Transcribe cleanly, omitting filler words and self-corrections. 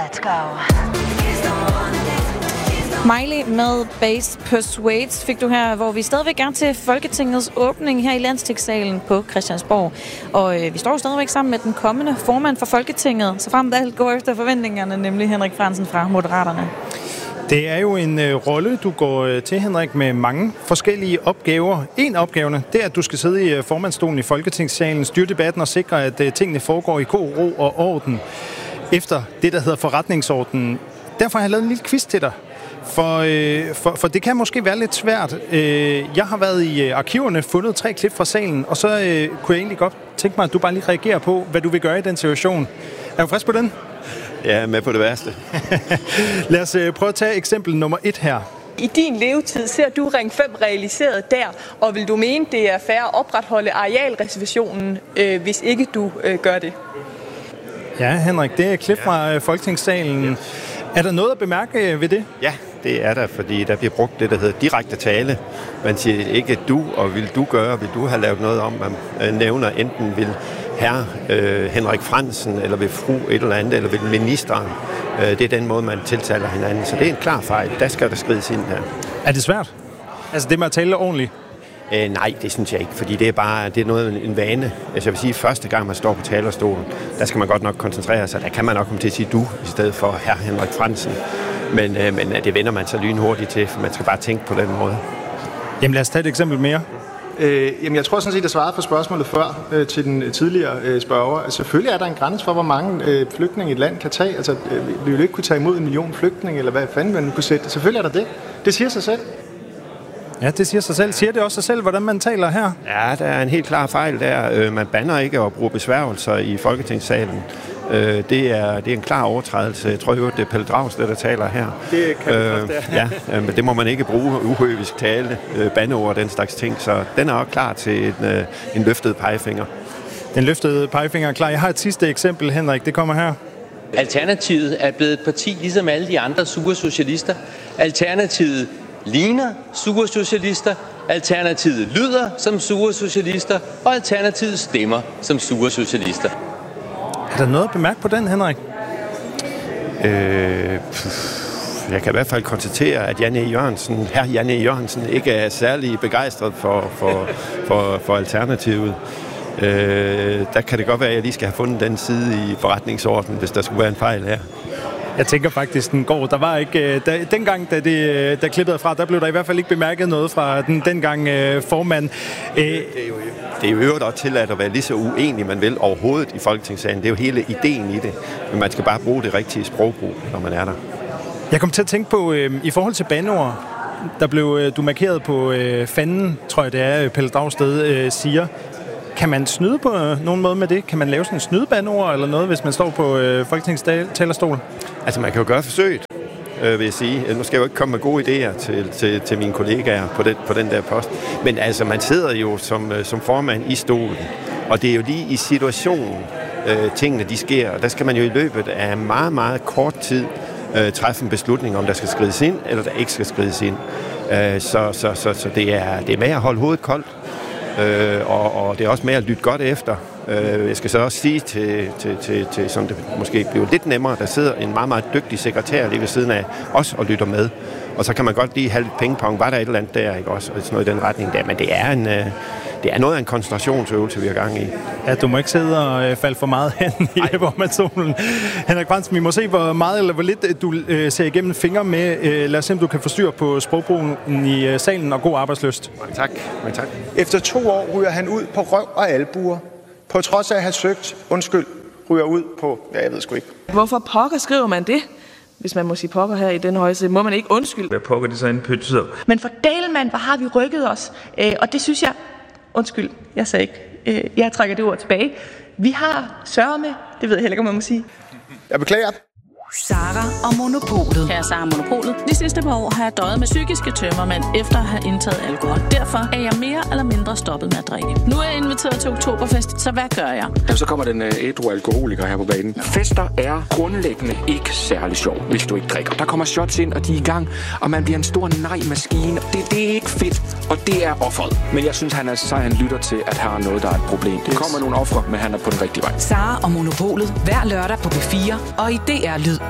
Let's go. Miley med Bass Persuades fik du her, hvor vi stadigvæk er til Folketingets åbning her i Landstingssalen på Christiansborg. Og vi står stadigvæk sammen med den kommende formand for Folketinget, så frem alt går efter forventningerne, nemlig Henrik Frandsen fra Moderaterne. Det er jo en rolle, du går til, Henrik, med mange forskellige opgaver. En af opgaverne, det er, at du skal sidde i formandsstolen i Folketingssalen, styre debatten og sikre, at tingene foregår i god ro og orden efter det, der hedder forretningsordenen. Derfor har jeg lavet en lille quiz til dig. For det kan måske være lidt svært. Jeg har været i arkiverne, fundet 3 klip fra salen, og så kunne jeg egentlig godt tænke mig, at du bare lige reagerer på, hvad du vil gøre i den situation. Er du frisk på den? Jeg er med på det værste. Lad os prøve at tage eksempel nummer 1 her. I din levetid ser du Ring 5 realiseret der, og vil du mene, det er fair at opretholde arealreservationen, hvis ikke du gør det? Ja, Henrik, det er et klip fra Folketingssalen. Er der noget at bemærke ved det? Ja, det er der, fordi der bliver brugt det, der hedder direkte tale. Man siger ikke du, og vil du gøre, vil du have lavet noget om. Man nævner enten vil herre Henrik Frandsen, eller vil fru et eller andet, eller vil ministeren. Det er den måde, man tiltaler hinanden. Så det er en klar fejl. Der skal der skrides ind her. Er det svært? Altså det med at tale ordentligt? Nej, det synes jeg ikke, fordi det er noget en vane. Altså jeg vil sige, første gang man står på talerstolen, der skal man godt nok koncentrere sig. Der kan man nok komme til at sige du, i stedet for herre Henrik Frandsen. Men det vender man så lynhurtigt til, for man skal bare tænke på den måde. Jamen lad os tage et eksempel mere. Jeg tror sådan set, at jeg svarede på spørgsmålet før til den tidligere spørger. Altså, selvfølgelig er der en grænse for, hvor mange flygtninge et land kan tage. Altså, vi vil ikke kunne tage imod 1 million flygtninge, eller hvad fanden man kunne sætte. Selvfølgelig er der det. Det siger sig selv. Ja, det siger sig selv. Siger det også sig selv, hvordan man taler her? Ja, der er en helt klar fejl der. Man banner ikke at bruge besværgelser i Folketingssalen. Det er en klar overtrædelse. Jeg tror jo, det er Pelle Dragsted, der taler her. Det kan ja, men det må man ikke bruge uhøvisk tale, bandeord og den slags ting. Så den er også klar til en løftet pegefinger. Den løftede pegefinger er klar. Jeg har et sidste eksempel, Henrik. Det kommer her. Alternativet er blevet et parti, ligesom alle de andre sure socialister. Alternativet ligner sure socialister, Alternativet lyder som sure socialister, og Alternativet stemmer som sure socialister. Er der noget at bemærke på den, Henrik? Jeg kan i hvert fald konstatere, at hr. Janne Jørgensen ikke er særlig begejstret for Alternativet. Der kan det godt være, at jeg lige skal have fundet den side i forretningsordenen, hvis der skulle være en fejl her. Jeg tænker faktisk, den går. Der var ikke... dengang, da klippet fra, der blev der i hvert fald ikke bemærket noget fra den dengang formand. Det er jo øvrigt også tilladt at være lige så uenig, man vil overhovedet i Folketingssalen. Det er jo hele ideen i det. Men man skal bare bruge det rigtige sprogbrug, når man er der. Jeg kom til at tænke på, i forhold til bandeord, der blev du markeret på fanden, tror jeg det er, Pelle Dragsted siger. Kan man snyde på nogen måde med det? Kan man lave sådan en snydebandeord eller noget, hvis man står på Folketingets talerstol? Altså, man kan jo gøre forsøget, vil jeg sige. Nu skal jeg jo ikke komme med gode idéer til mine kollegaer på den der post. Men altså, man sidder jo som formand i stolen, og det er jo lige i situationen, tingene de sker. Og der skal man jo i løbet af meget, meget kort tid træffe en beslutning, om der skal skrides ind, eller der ikke skal skrides ind. Så det er med at holde hovedet koldt. Og det er også med at lytte godt efter. Jeg skal så også sige til som det måske bliver lidt nemmere, der sidder en meget, meget dygtig sekretær lige ved siden af os og lytter med. Og så kan man godt lige have lidt pingpong. Var der et eller andet der, ikke også? Sådan noget i den retning der. Men det er noget af en koncentrationsøvelse, vi er gang i. Ja, du må ikke sidde og falde for meget hen i formandsstolen. Henrik Frandsen, vi må se, hvor meget eller hvor lidt du ser igennem fingre med. Lad os se, om du kan få styr på sprogbrugen i salen, og god arbejdslyst. Mange tak. Efter 2 år ryger han ud på røv og albuer. På trods af at have søgt ryger ud på, jeg ved sgu ikke. Hvorfor pokker skriver man det? Hvis man må sige pokker her i den højse, må man ikke undskylde. Hvad pokker det så en betyder? Men for Dalemand, hvor har vi rykket os? Og det synes jeg... Undskyld, jeg sagde ikke. Jeg trækker det ord tilbage. Vi har sørme, det ved jeg heller ikke, om man må sige. Jeg beklager. Sara og Monopolet. Her er Sara Monopolet. De sidste par år har jeg døjet med psykiske tømmermænd efter at have indtaget alkohol. Derfor er jeg mere eller mindre stoppet med at drikke. Nu er jeg inviteret til Oktoberfest, så hvad gør jeg? Jamen, så kommer den ædru alkoholiker her på banen. Fester er grundlæggende ikke særlig sjov, hvis du ikke drikker. Der kommer shots ind, og de er i gang, og man bliver en stor nej-maskine. Det er ikke fedt, og det er offeret. Men jeg synes, han lytter til, at her er noget, der er et problem. Det kommer nogle ofre, men han er på den rigtige vej. Sara og Monopolet hver lørdag på P4 og i DR Lyd.